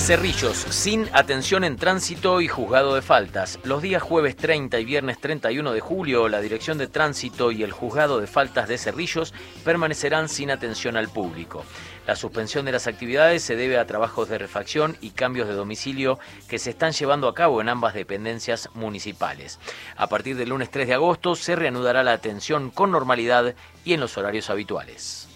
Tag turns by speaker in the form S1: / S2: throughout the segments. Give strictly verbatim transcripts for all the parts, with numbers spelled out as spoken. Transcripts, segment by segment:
S1: Cerrillos, sin atención en tránsito y juzgado de faltas. Los días jueves treinta y viernes treinta y uno de julio, la Dirección de Tránsito y el Juzgado de Faltas de Cerrillos permanecerán sin atención al público. La suspensión de las actividades se debe a trabajos de refacción y cambios de domicilio que se están llevando a cabo en ambas dependencias municipales. A partir del lunes tres de agosto se reanudará la atención con normalidad y en los horarios habituales.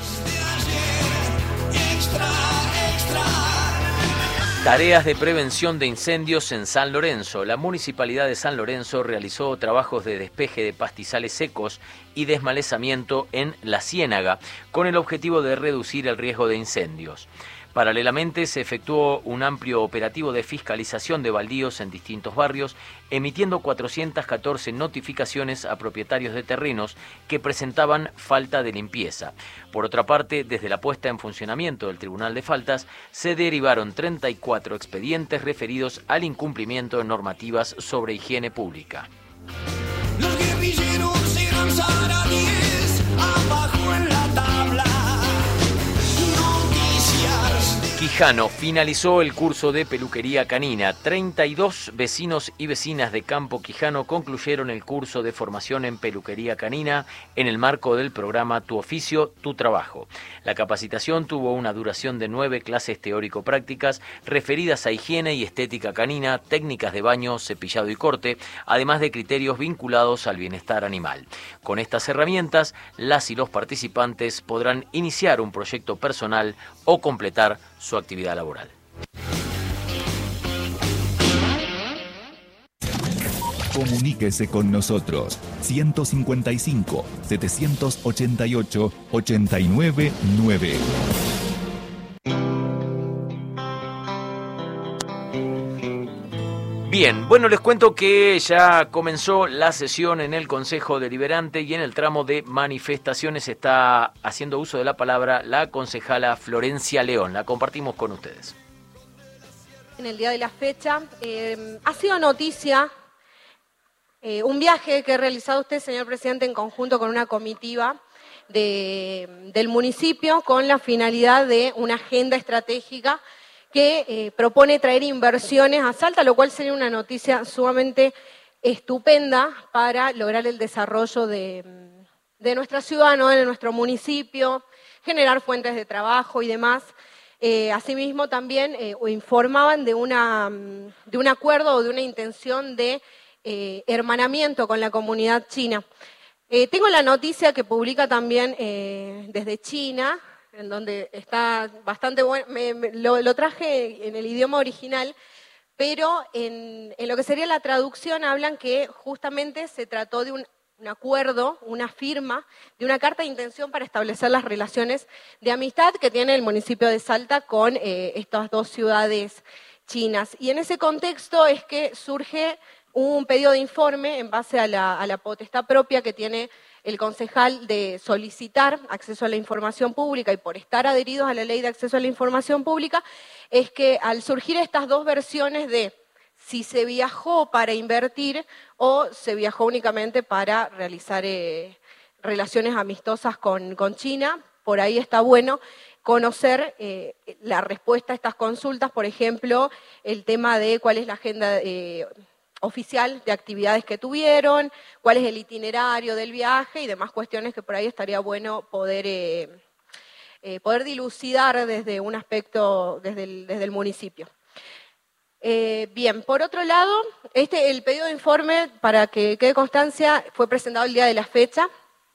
S1: Tareas de prevención de incendios en San Lorenzo. La Municipalidad de San Lorenzo realizó trabajos de despeje de pastizales secos y desmalezamiento en La Ciénaga, con el objetivo de reducir el riesgo de incendios. Paralelamente se efectuó un amplio operativo de fiscalización de baldíos en distintos barrios, emitiendo cuatrocientas catorce notificaciones a propietarios de terrenos que presentaban falta de limpieza. Por otra parte, desde la puesta en funcionamiento del Tribunal de Faltas, se derivaron treinta y cuatro expedientes referidos al incumplimiento de normativas sobre higiene pública.
S2: Los guerrilleros eran saradíes, abajo en la tabla.
S1: Quijano finalizó el curso de peluquería canina. treinta y dos vecinos y vecinas de Campo Quijano concluyeron el curso de formación en peluquería canina en el marco del programa Tu Oficio, Tu Trabajo. La capacitación tuvo una duración de nueve clases teórico-prácticas referidas a higiene y estética canina, técnicas de baño, cepillado y corte, además de criterios vinculados al bienestar animal. Con estas herramientas, las y los participantes podrán iniciar un proyecto personal o completar su actividad laboral.
S3: Comuníquese con nosotros ciento cincuenta y cinco, setecientos ochenta y ocho, ochenta y nueve nueve.
S1: Bien, bueno, les cuento que ya comenzó la sesión en el Consejo Deliberante y en el tramo de manifestaciones está haciendo uso de la palabra la concejala Florencia León. La compartimos con ustedes.
S4: En el día de la fecha, eh, ha sido noticia eh, un viaje que ha realizado usted, señor presidente, en conjunto con una comitiva de, del municipio con la finalidad de una agenda estratégica que eh, propone traer inversiones a Salta, lo cual sería una noticia sumamente estupenda para lograr el desarrollo de, de nuestra ciudad, ¿no? De nuestro municipio, generar fuentes de trabajo y demás. Eh, asimismo, también eh, informaban de, una, de un acuerdo o de una intención de eh, hermanamiento con la comunidad china. Eh, tengo la noticia que publica también eh, desde China, en donde está bastante bueno, me, me, lo, lo traje en el idioma original, pero en, en lo que sería la traducción hablan que justamente se trató de un, un acuerdo, una firma, de una carta de intención para establecer las relaciones de amistad que tiene el municipio de Salta con eh, estas dos ciudades chinas. Y en ese contexto es que surge un pedido de informe en base a la, a la potestad propia que tiene el concejal de solicitar acceso a la información pública y por estar adheridos a la ley de acceso a la información pública, es que al surgir estas dos versiones de si se viajó para invertir o se viajó únicamente para realizar eh, relaciones amistosas con, con China, por ahí está bueno conocer eh, la respuesta a estas consultas, por ejemplo, el tema de cuál es la agenda eh, oficial de actividades que tuvieron, cuál es el itinerario del viaje y demás cuestiones que por ahí estaría bueno poder, eh, eh, poder dilucidar desde un aspecto, desde el, desde el municipio. Eh, bien, por otro lado, este, el pedido de informe, para que quede constancia, fue presentado el día de la fecha.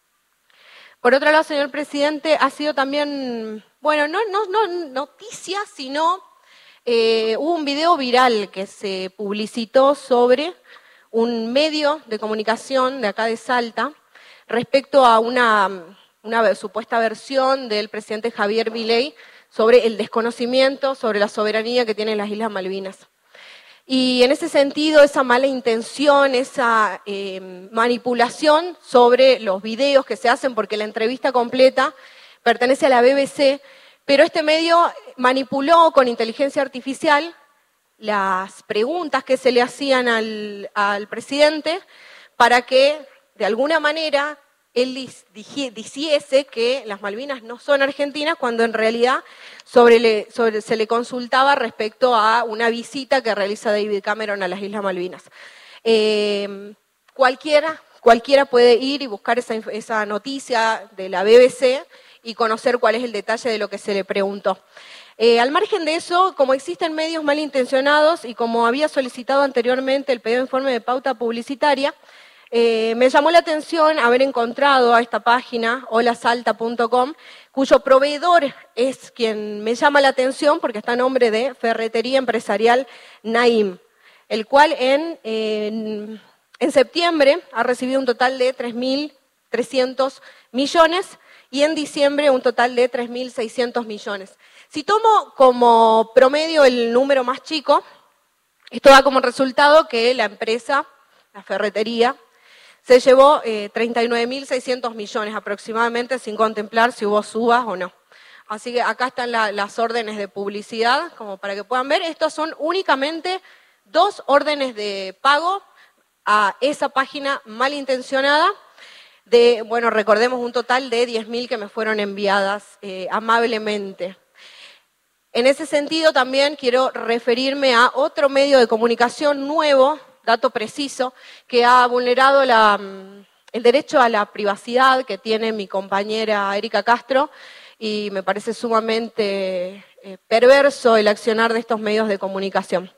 S4: Por otro lado, señor presidente, ha sido también, bueno, no, no, no noticia, sino eh, hubo un video viral que se publicitó sobre un medio de comunicación de acá de Salta respecto a una, una supuesta versión del presidente Javier Milei sobre el desconocimiento sobre la soberanía que tienen las Islas Malvinas. Y en ese sentido, esa mala intención, esa eh, manipulación sobre los videos que se hacen, porque la entrevista completa pertenece a la B B C, pero este medio manipuló con inteligencia artificial las preguntas que se le hacían al, al presidente para que, de alguna manera, él dijese que las Malvinas no son argentinas, cuando en realidad sobre le, sobre, se le consultaba respecto a una visita que realiza David Cameron a las Islas Malvinas. Eh, cualquiera, cualquiera puede ir y buscar esa, esa noticia de la B B C y conocer cuál es el detalle de lo que se le preguntó. Eh, al margen de eso, como existen medios malintencionados y como había solicitado anteriormente el pedido de informe de pauta publicitaria, Eh, me llamó la atención haber encontrado a esta página, hola salta punto com, cuyo proveedor es quien me llama la atención porque está a nombre de Ferretería Empresarial Naim, el cual en, en, en septiembre ha recibido un total de tres mil trescientos millones y en diciembre un total de tres mil seiscientos millones. Si tomo como promedio el número más chico, esto da como resultado que la empresa, la ferretería, se llevó eh, treinta y nueve mil seiscientos millones aproximadamente, sin contemplar si hubo subas o no. Así que acá están la, las órdenes de publicidad, como para que puedan ver. Estos son únicamente dos órdenes de pago a esa página malintencionada, de, bueno, recordemos un total de diez mil que me fueron enviadas eh, amablemente. En ese sentido también quiero referirme a otro medio de comunicación nuevo, dato preciso, que ha vulnerado la, el derecho a la privacidad que tiene mi compañera Erika Castro, y me parece sumamente eh, perverso el accionar de estos medios de comunicación.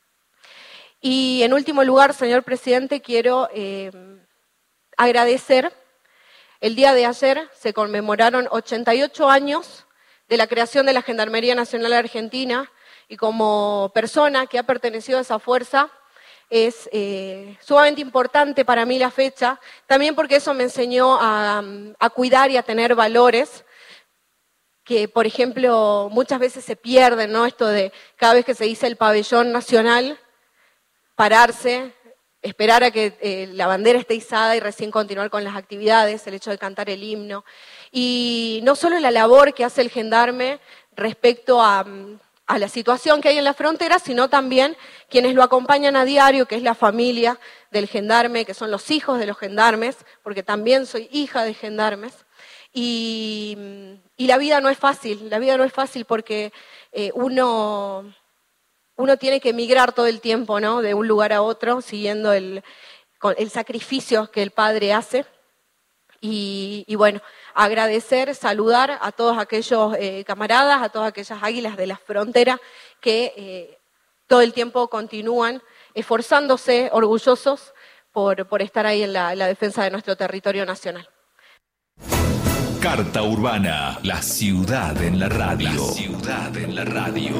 S4: Y en último lugar, señor presidente, quiero eh, agradecer. El día de ayer se conmemoraron ochenta y ocho años de la creación de la Gendarmería Nacional Argentina, y como persona que ha pertenecido a esa fuerza, es eh, sumamente importante para mí la fecha, también porque eso me enseñó a, a cuidar y a tener valores que, por ejemplo, muchas veces se pierden, ¿no? Esto de cada vez que se dice el pabellón nacional, pararse, esperar a que eh, la bandera esté izada y recién continuar con las actividades, el hecho de cantar el himno. Y no solo la labor que hace el gendarme respecto a... a la situación que hay en la frontera, sino también quienes lo acompañan a diario, que es la familia del gendarme, que son los hijos de los gendarmes, porque también soy hija de gendarmes, y, y la vida no es fácil, la vida no es fácil porque eh, uno, uno tiene que emigrar todo el tiempo, ¿no? De un lugar a otro, siguiendo el, el sacrificio que el padre hace. Y, y bueno, agradecer, saludar a todos aquellos eh, camaradas, a todas aquellas águilas de la frontera que eh, todo el tiempo continúan esforzándose, orgullosos por, por estar ahí en la, en la defensa de nuestro territorio nacional.
S3: Carta Urbana, la ciudad en la radio. La ciudad en la radio.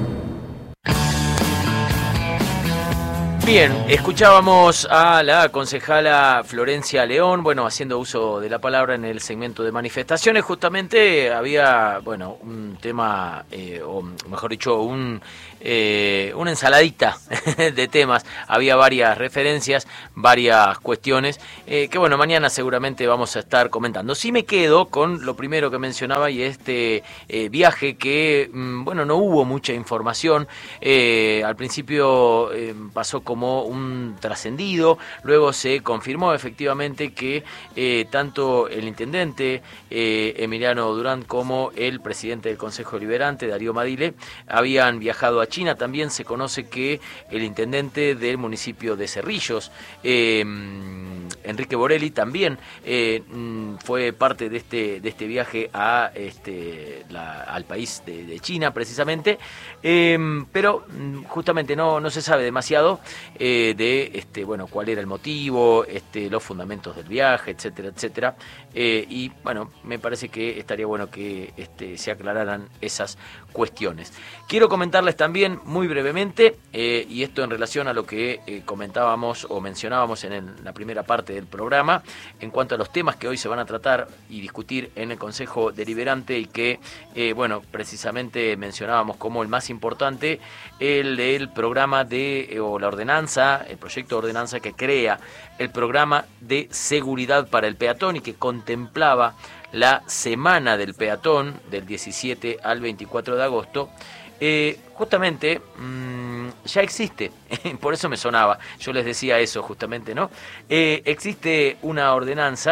S1: Bien, escuchábamos a la concejala Florencia León, bueno, haciendo uso de la palabra en el segmento de manifestaciones. Justamente había, bueno, un tema, eh, o mejor dicho, un, eh, una ensaladita de temas. Había varias referencias, varias cuestiones, eh, que bueno, mañana seguramente vamos a estar comentando. Sí me quedo con lo primero que mencionaba y este eh, viaje que, mm, bueno, no hubo mucha información. Eh, al principio eh, pasó como como un trascendido, luego se confirmó efectivamente que eh, tanto el intendente eh, Emiliano Durán como el presidente del Consejo Deliberante, Darío Madile, habían viajado a China. También se conoce que el intendente del municipio de Cerrillos, eh, Enrique Borelli, también eh, fue parte de este, de este viaje a este, la, al país de, de China, precisamente, eh, pero justamente no, no se sabe demasiado Eh, de este bueno cuál era el motivo, este los fundamentos del viaje, etcétera, etcétera, eh, y bueno, me parece que estaría bueno que este, se aclararan esas cuestiones. Quiero comentarles también muy brevemente, eh, y esto en relación a lo que eh, comentábamos o mencionábamos en el, la primera parte del programa, en cuanto a los temas que hoy se van a tratar y discutir en el Consejo Deliberante, y que eh, bueno, precisamente mencionábamos como el más importante, el del programa de eh, o la ordenanza, el proyecto de ordenanza que crea el programa de seguridad para el peatón y que contemplaba la semana del peatón del diecisiete al veinticuatro de agosto. Eh, justamente mmm, ya existe, por eso me sonaba, yo les decía eso justamente, ¿no? Eh, existe una ordenanza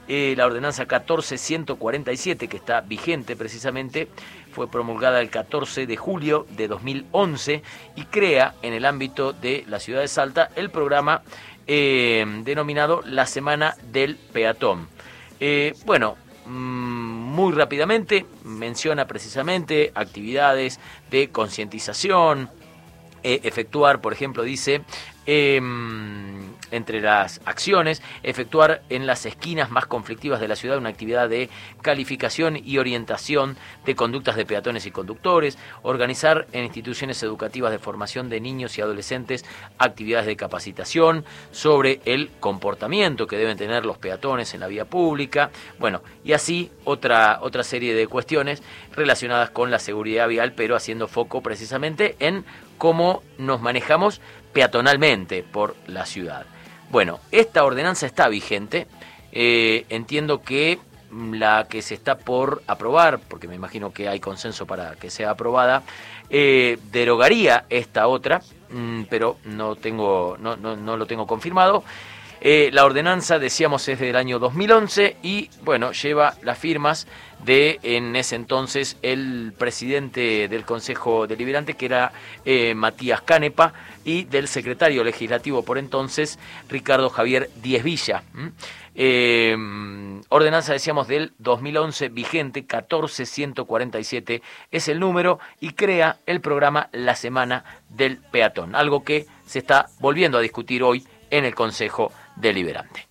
S1: Eh, la ordenanza catorce ciento cuarenta y siete, que está vigente precisamente, fue promulgada el catorce de julio de dos mil once y crea en el ámbito de la ciudad de Salta el programa eh, denominado la Semana del Peatón. Eh, bueno, muy rápidamente menciona precisamente actividades de concientización, eh, efectuar, por ejemplo, dice, eh, entre las acciones, efectuar en las esquinas más conflictivas de la ciudad una actividad de calificación y orientación de conductas de peatones y conductores, organizar en instituciones educativas de formación de niños y adolescentes actividades de capacitación sobre el comportamiento que deben tener los peatones en la vía pública, bueno, y así otra, otra serie de cuestiones relacionadas con la seguridad vial, pero haciendo foco precisamente en cómo nos manejamos peatonalmente por la ciudad. Bueno, esta ordenanza está vigente, eh, entiendo que la que se está por aprobar, porque me imagino que hay consenso para que sea aprobada, eh, derogaría esta otra, mmm, pero no, tengo, no, no, no lo tengo confirmado. Eh, la ordenanza, decíamos, es del año dos mil once y, bueno, lleva las firmas de, en ese entonces, el presidente del Consejo Deliberante, que era eh, Matías Canepa, y del secretario legislativo por entonces, Ricardo Javier Díez Villa. ¿Mm? Eh, ordenanza, decíamos, del dos mil once, vigente, catorce ciento cuarenta y siete es el número, y crea el programa La Semana del Peatón, algo que se está volviendo a discutir hoy en el Consejo Deliberante.